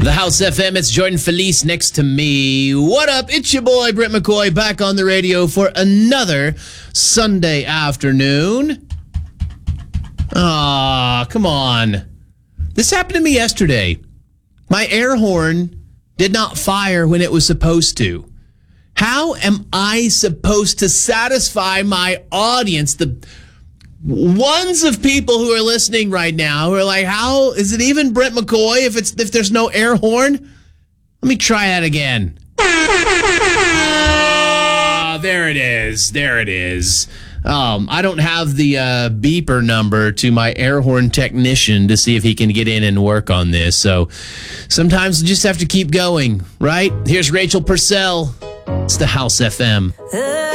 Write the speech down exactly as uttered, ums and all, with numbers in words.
The House F M, it's Jordan Felice next to me. What up? It's your boy, Brett McCoy, back on the radio for another Sunday afternoon. Aw, come on. This happened to me yesterday. My air horn did not fire when it was supposed to. How am I supposed to satisfy my audience, the ones of people who are listening right now who are like, how is it even Brett McCoy if it's if there's no air horn? Let me try that again. Oh, there it is. There it is. Um, I don't have the uh, beeper number to my air horn technician to see if he can get in and work on this. So sometimes you just have to keep going, right? Here's Rachel Purcell. It's the House F M.